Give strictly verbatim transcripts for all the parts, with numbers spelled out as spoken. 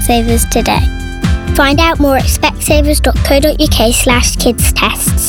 Specsavers today. Find out more at specsavers.co.uk slash kids tests.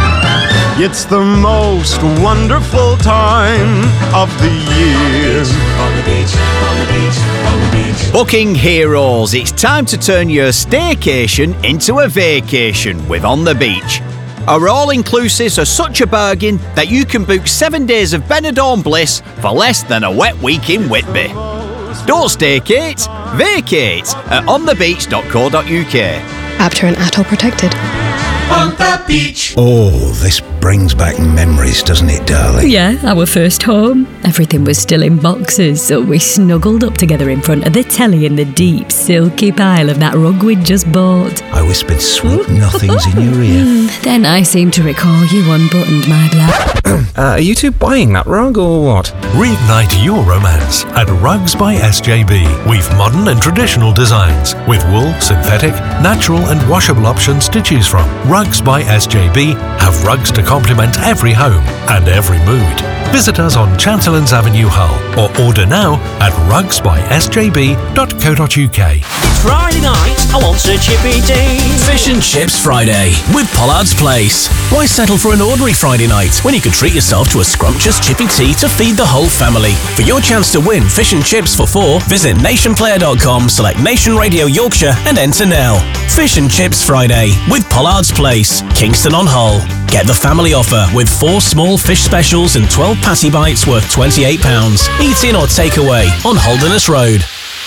It's the most wonderful time of the year. On the beach, on the beach, on the beach. Booking heroes, it's time to turn your staycation into a vacation with On the Beach. Our all-inclusives are such a bargain that you can book seven days of Benidorm bliss for less than a wet week in Whitby. Don't staycate, vacate at on the beach dot co dot uk. After an atoll protected. On the beach. Oh, this brings back memories, doesn't it, darling? Yeah, our first home. Everything was still in boxes, so we snuggled up together in front of the telly in the deep, silky pile of that rug we'd just bought. I whispered sweet nothings in your ear. Then I seem to recall you unbuttoned my black. uh, are you two buying that rug or what? Reignite your romance at Rugs by S J B. We've modern and traditional designs with wool, synthetic, natural and washable options to choose from. Rugs by S J B have rugs to complement every home and every mood. Visit us on Chanterlands Avenue, Hull, or order now at rugs by s j b dot co dot uk. It's Friday night, I want a chippy tea. Fish and Chips Friday with Pollard's Place. Why settle for an ordinary Friday night when you could treat yourself to a scrumptious chippy tea to feed the whole family? For your chance to win fish and chips for four, visit nation player dot com, select Nation Radio Yorkshire and enter now. Fish and Chips Friday with Pollard's Place, Kingston on Hull. Get the family offer with four small fish specials and twelve patty bites worth twenty-eight pounds. Eat in or take away on Holderness Road.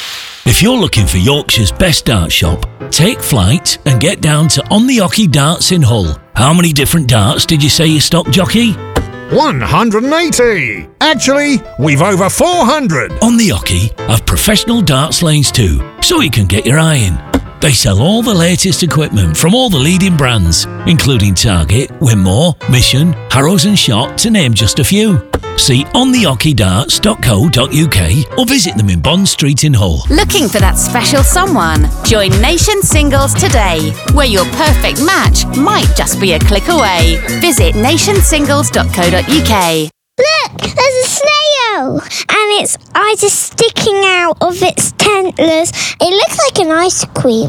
If you're looking for Yorkshire's best dart shop, take flight and get down to On the Ocky Darts in Hull. How many different darts did you say you stock, jockey? one hundred eighty! Actually, we've over four hundred! On the Ocky have professional darts lanes too, so you can get your eye in. They sell all the latest equipment from all the leading brands, including Target, Winmore, Mission, Harrows and Shot, to name just a few. See on the ocky darts dot co dot uk or visit them in Bond Street in Hull. Looking for that special someone? Join Nation Singles today, where your perfect match might just be a click away. Visit nation singles dot co dot uk. Look, there's a snail, and its eyes are sticking out of its antlers. It looks like an ice cream.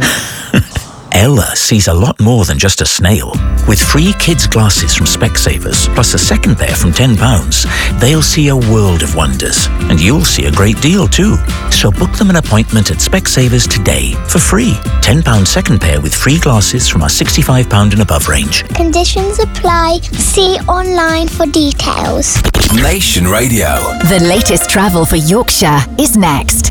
Ella sees a lot more than just a snail. With free kids' glasses from Specsavers, plus a second pair from ten pounds, they'll see a world of wonders. And you'll see a great deal too. So book them an appointment at Specsavers today for free. ten pounds second pair with free glasses from our sixty-five pounds and above range. Conditions apply. See online for details. Nation Radio. The latest travel for Yorkshire is next.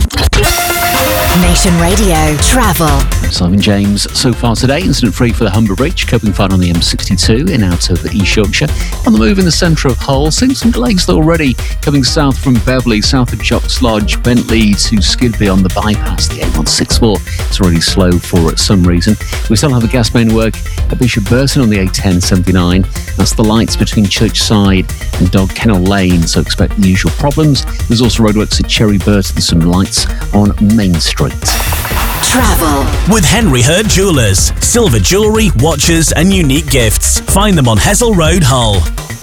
Nation Radio Travel. Simon James. So far today, incident free for the Humber Bridge, coping fine on the M sixty-two in out of East Yorkshire. On the move in the centre of Hull, seeing some delays already coming south from Beverley, south of Jocks Lodge, Bentley to Skidby on the bypass. The A one sixty-four is already slow for some reason. We still have a gas main work at Bishop Burton on the A ten seventy-nine. That's the lights between Churchside and Dog Kennel Lane, so expect the usual problems. There's also roadworks at Cherry Burton, some lights on Main Street. Travel with Henry Hurd Jewellers. Silver jewellery, watches and unique gifts. Find them on Hessel Road, Hull.